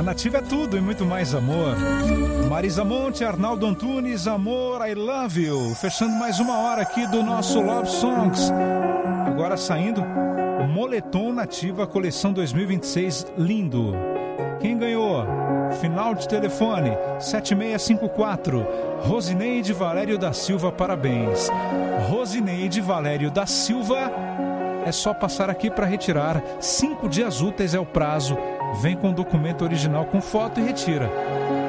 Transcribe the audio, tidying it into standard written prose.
A Nativa é tudo e muito mais amor. Marisa Monte, Arnaldo Antunes, Amor, I Love You. Fechando mais uma hora aqui do nosso Love Songs. Agora saindo o Moletom Nativa Coleção 2026, lindo. Quem ganhou? Final de telefone 7654. Rosineide Valério da Silva, parabéns. Rosineide Valério da Silva, é só passar aqui para retirar. 5 dias úteis é o prazo. Vem com o documento original com foto e retira.